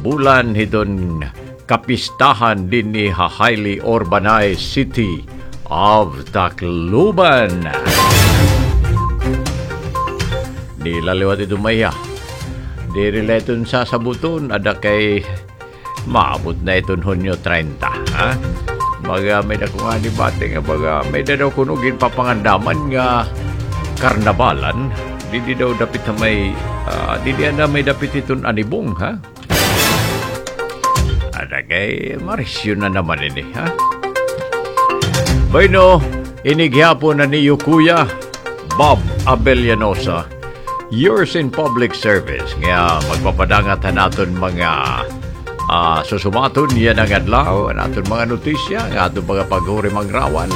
bulan hiton kapistahan din ni highly urbanized city of Tacloban. Nilaliwat ito maya. Di rileton sa sabuton, ada kay maabot na iton Hunyo 30. Ha? Baga may na kung ani bate nga, baga may na daw kunugin papangandaman nga karnabalan. Di daw dapit na may may dapit iton anibong, ha? Ada kay marisyon na naman ini, ha? Bueno, inighapon na niyo Kuya Bob Abellanosa, yours in public service. Nga magpapadangat na natin mga susumaton yan ang adlaw, natin mga notisya, natin mga paghuri mangrawan.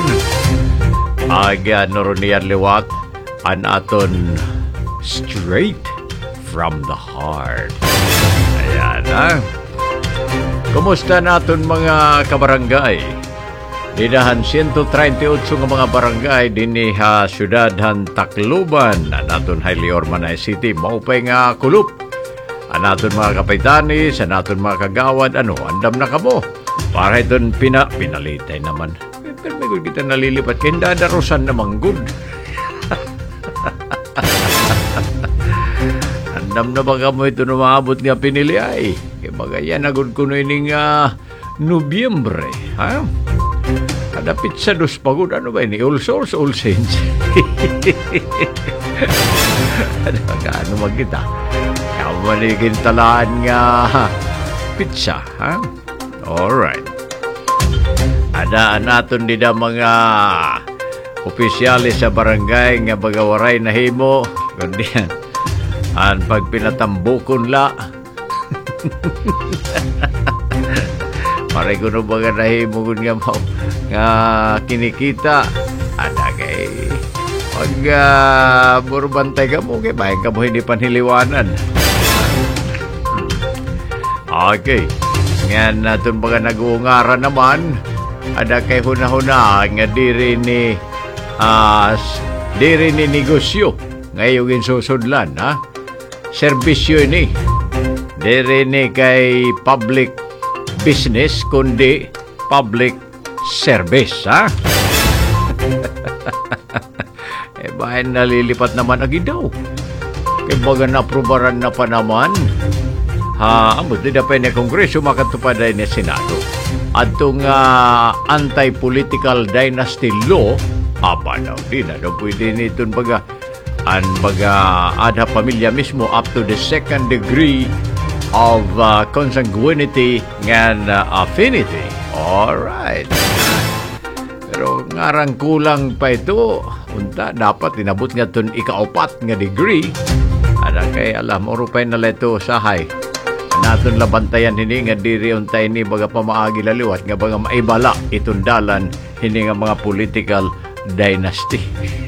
Noronian liwat, an aton straight from the heart. Ayan, ha? Kumusta natin mga kabarangay? Dinahan 138 nga mga barangay dinhi ha syudadhan Tacloban, naton highly urbanized city, maupay nga kulup. Anaton mga kapaytanis, anaton mga kagawad, andam na kamo. Para iton pinalitay naman. Pero may good kita nalilipat, kaya dadarosan namang good. Andam na ba mo ito numabot nga pinili ay? Kaya baga yan, agad ko na ining Nobyembre. Ha? Ada pizza dos pagod. Ano ba ini? All Souls, All Saints. Ano magkita? Maligin talaan nga pizza, ha? Alright. Ada naton dida mga opisyalis sa barangay nga bagawaray na himo. Kundi an pag pinatambukon la. Pare ko no baga na himo kun nga kinikita. Ada kay pag burbantay ka mo kay bahay ka mo hindi panhiliwanan. Okay. Ngayon natin baga nag-uungara naman. Ada kay huna-huna nga diri ni negosyo. Ngayon susudlan, ha? Serbisyo ini. Diri ni kay public business, kundi public service, ha? Bahay nalilipat naman agad daw. Kaya baga naprobaran na pa naman. Ambot di dapat na Kongreso makatupad na Senado. At itong anti-political dynasty law, apa daw, di na daw pwede nitong baga ada pamilya mismo up to the second degree of consanguinity and affinity. Alright. Pero ngarang kulang pa ito, unta dapat inabot nga itong ikaapat nga degree. Ada kay alam, orupay na leto sahay. Naton labantayan hini nga diri untay ni baga pamaagi laliwat nga baga maibala itong dalan hini nga mga political dynasty.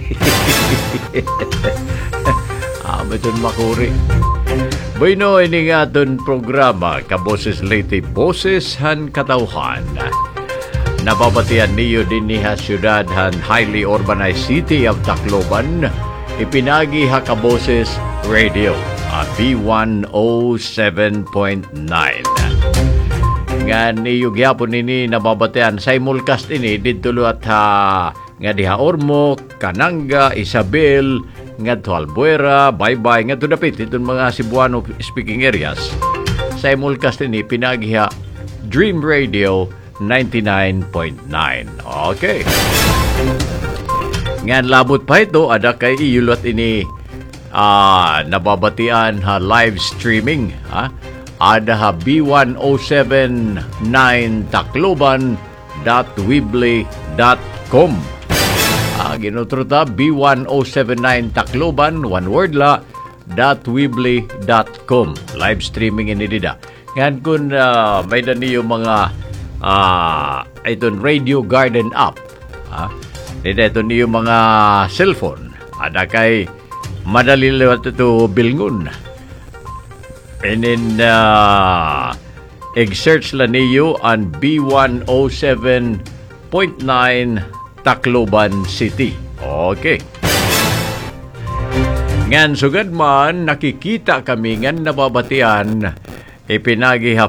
Iton makuri. Bueno, ini nga itong programa Kaboses Leyte, Boses Han Katauhan. Nababatian niyo din ni syudadhan highly urbanized city of Tacloban. Ipinagi ha Kaboses Radio. B107.9. Nga niyo gyapon ini nababatian simulcast ini didto at nga diha Ormo, Cananga, Isabel, nga Albuera, Baybay, nga dapit itong mga Cebuano speaking areas. Simulcast ini pinagiha Dream Radio 99.9. Okay. Nga labot pa ito, ada kay iyulot ini nababatian ha live streaming, ha? Ada ha b1079tacloban.weebly.com. Ginutro ta b1079 Tacloban, one word la, .weebly.com. Live streaming ini dida. Ngayon kung may na niyo mga itong Radio Garden app, ha? Ito niyo mga cellphone. Ada kay madali lewat ito bilngon. And then search la niyo ang B107.9 Tacloban City. Okay. Ngan sugad man nakikita kami ngan nababatian ipinagi